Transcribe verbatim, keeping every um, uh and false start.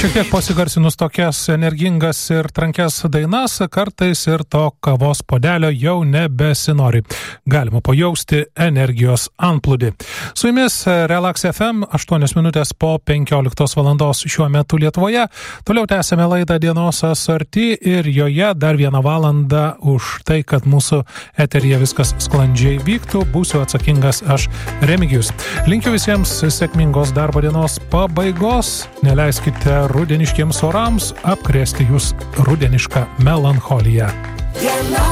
Šiek tiek pasigarsinus tokias energingas ir trankes dainas, kartais ir to kavos puodelio jau nebesinori. Galima pajausti energijos antplūdį. Su jumis Relax F M, aštuonios minutės po penkioliktos valandos šiuo metu Lietuvoje. Toliau tęsime laidą Dienos Asarti ir joje dar vieną valandą už tai, kad mūsų eteryje viskas sklandžiai vyktų, būsiu atsakingas aš, Remigijus. Linkiu visiems sėkmingos darbo dienos pabaigos. Neleiskite rudeniškiems orams apkrėsti jūs rudenišką melancholiją.